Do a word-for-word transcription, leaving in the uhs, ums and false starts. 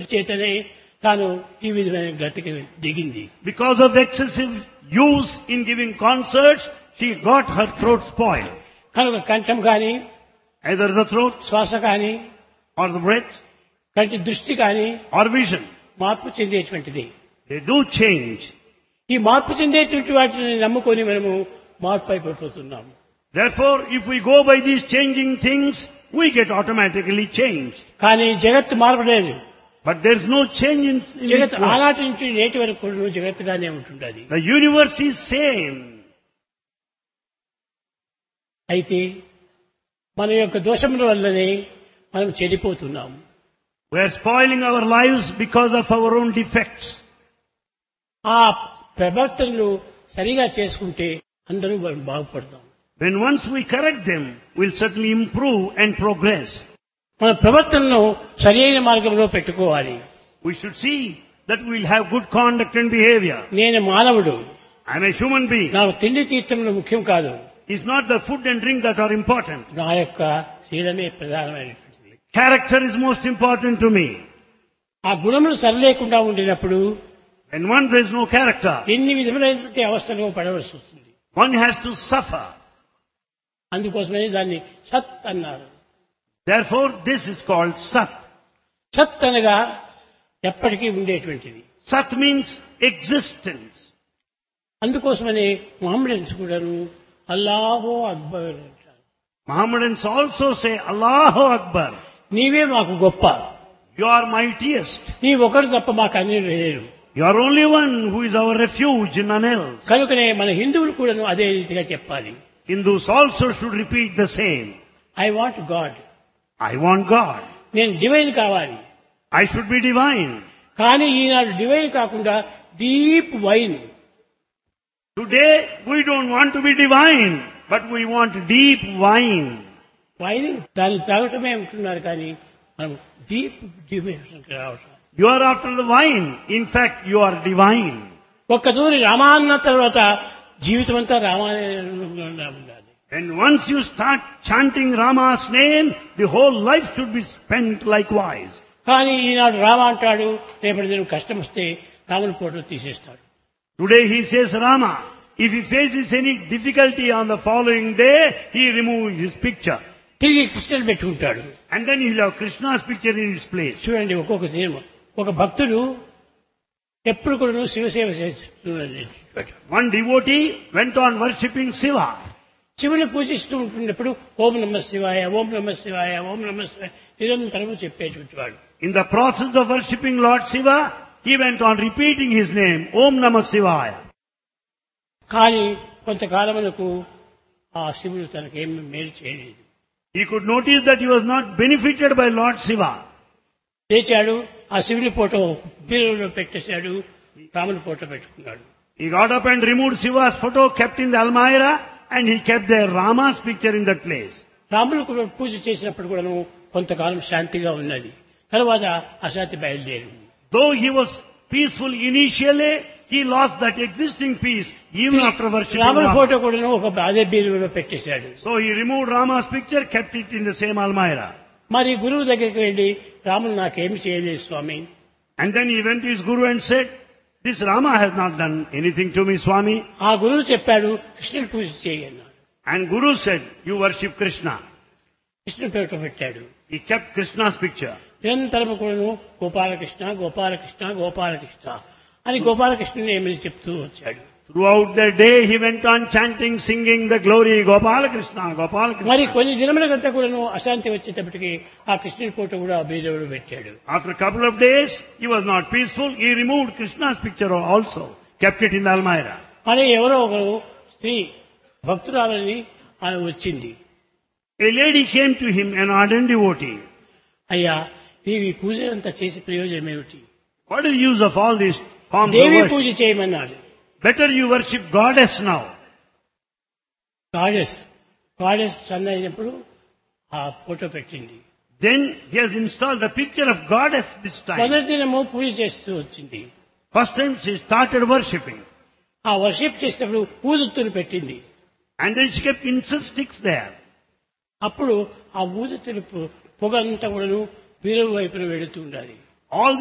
చేతనే తాను ఈ విధమైన గతికి దిగింది. Because of excessive use in giving concerts, she got her throat spoiled. కనుక కంఠం కానీ, Either the throat శ్వాస కానీ, or the breath కంటి దృష్టి కానీ or vision. మార్పు చెందేటువంటిది. They do change. ఈ మార్పు చెందేటువంటి వాటిని నమ్ముకొని మనము మార్పు అయిపోతున్నాము. Therefore, if we go by these changing things, we get automatically changed. కానీ జగత్తు మారలేదు. But there is no change in, in జగత్ it. ఆనాటి నుంచి నేటి వరకు కూడా జగత్తుగానే ఉంటుండది. The universe is same. అయితే మన యొక్క దోషముల వల్లనే మనం చెడిపోతున్నాము. We are spoiling our lives because of our own defects. ఆ ప్రవర్తనలు సరిగా చేసుకుంటే అందరూ మనం బాగుపడతాం. When once we correct them, we'll certainly improve and progress. మన ప్రవర్తనను సరియైన మార్గంలో పెట్టుకోవాలి. We should see that we'll have good conduct and behavior. నేను మానవుడు, I'm a human being. నాకు తిండి తీర్థములు ముఖ్యం కాదు. It's not the food and drink that are important. నా యొక్క శీలమే ప్రధానమైనటువంటిది. Character is most important to me. ఆ గుణములు సరిలేకుండా ఉండినప్పుడు When once there is no character, ఎన్ని విధములైనటువంటి అవస్థలో పడవలసి వస్తుంది. one has to suffer. అందుకోసమే దాన్ని సత్ అన్నారు. Therefore, this is called Sat. సత్ అనగా ఎప్పటికీ ఉండేటువంటిది. Sat means existence. అందుకోసమని మొహమ్మడన్స్ కూడాను అల్లాహో అక్బర్ అంటారు. Mohammedans also say Allahu Akbar. నీవే మాకు గొప్ప, You are mightiest. నీ ఒకరు తప్ప మాకు అన్ని లేరు. You are only one who is our refuge, none else. కనుకనే మన హిందువులు కూడాను అదే రీతిగా చెప్పాలి. Hindus also should repeat the same. I want God, I want God. నేను డివైన్ కావాలి. I should be divine. కానీ ఈనాడు డివైన్ కాకుండా deep wine, Today, we don't want to be divine, but we want deep wine. Wine దాన్ని తాగటమే ఉంటున్నారు కానీ మనం deep డివైన్కి రావటం. You are after the wine. In fact, you are divine. ఒక్క తూరి రామాన్న తర్వాత జీవితం అంతా రామాయణంలో ఉండాలి. And once you start chanting Rama's name, the whole life should be spent likewise. కానీ ఈనాడు రామ అంటాడు, రేపటి దినం కష్టం వస్తే రాముని ఫోటో తీసేస్తాడు. Today he says Rama. If he faces any difficulty on the following day, he removes his picture. తిరిగి కృష్ణుని పెట్టుకుంటాడు. And then he'll have Krishna's picture in its place. చూడండి, ఒక్కొక్క సినిమా ఒక భక్తుడు ఎప్పుడు కూడా శివసేవ చేస్తున్నాడు. One devotee went on worshipping Shiva. శివుని పూజిస్తూ ఉంటున్నప్పుడు ఓం నమ శివాయ, ఓం నమ శివాయ, ఓం నమ శివాయ నిరంతరము చెప్పేటువంటి వాడు. In the process of worshipping Lord Shiva, he went on repeating his name, Om Namah Shivaya. కానీ కొంతకాలమునకు ఆ శివుడు తనకేమి మేలు చేయలేదు. He could notice that he was not benefited by Lord Shiva. లేచాడు, ఆ శివుని ఫోటో బీరులో పెట్టేశాడు, రాముని ఫోటో పెట్టుకున్నాడు. He got up and removed Shiva's photo, kept in the Almirah, and he kept the Rama's picture in that place. రాముడు కూడా పూజ చేసినప్పుడు కూడా కొంతకాలం శాంతిగా ఉన్నది. తర్వాత అశాంతి బయలుదేరింది. Though he was peaceful initially, he lost that existing peace even after worshipping రాముని Rama. ఫోటో కూడా ఒక అదే బీరులో పెట్టేశాడు. So he removed Rama's picture, kept it in the same Almirah. మరి గురువు దగ్గరికి వెళ్ళి రాముడు నాకేమి చేయలేదు స్వామి. And then he went to his Guru and said, this Rama has not done anything to me, Swami. ఆ గురువు చెప్పాడు, కృష్ణుని పూజ చేయి అన్నాడు. And Guru said, you worship Krishna. కృష్ణుని ఫోటో పెట్టాడు. He kept Krishna's picture. నిరంతరము కూడాను గోపాలకృష్ణ గోపాలకృష్ణ గోపాలకృష్ణ అని గోపాలకృష్ణుని ఏమని చెప్తూ వచ్చాడు. Throughout the day he went on chanting, singing the glory, Gopala Krishna, Gopala Krishna. మరి కొన్ని దినములకంతా కూడాను అశాంతి వచ్చేటప్పటికి ఆ కృష్ణుని ఫోటో కూడా ఆ బీరువాలో పెట్టాడు. After a couple of days, he was not peaceful. He removed Krishna's picture also, kept it in the Almirah. అని ఎవరో ఒకరు స్త్రీ భక్తురాలని ఆమె వచ్చింది. A lady came to him, an ardent devotee. అయ్యా, నీవు ఈ పూజలంతా చేసే ప్రయోజనం ఏమిటి? What is the use of all these forms of Devi puja worship? చేయమన్నాడు. Better you worship goddess now. Goddess goddess sun అయినప్పుడు ఆ ఫోటో పెట్టింది. Then he has installed the picture of goddess this time. మొదటి దినము పూజ చేస్తూ వచ్చింది. First time she started worshipping. ఆ worship చేసినప్పుడు ఊదుతులు పెట్టింది. And then she kept incense sticks there. అప్పుడు ఆ ఊదుతులు పొగ అంతా కూడాను బీరువు వైపున వెళుతూ ఉండాలి. All